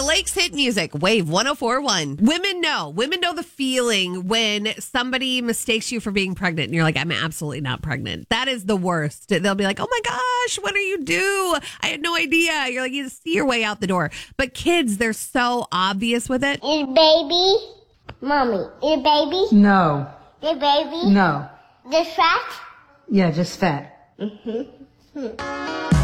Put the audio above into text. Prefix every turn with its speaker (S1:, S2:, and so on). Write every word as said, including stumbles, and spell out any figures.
S1: Lakes hit music, Wave one oh four point one. Women know. Women know the feeling when somebody mistakes you for being pregnant and you're like, I'm absolutely not pregnant. That is the worst. They'll be like, oh my gosh, what are you do? I had no idea. You're like, you just see your way out the door. But kids, they're so obvious with it.
S2: Is baby? Mommy, is baby?
S3: No.
S2: Is baby?
S3: No.
S2: Just fat?
S3: Yeah, just fat.
S2: Mm-hmm.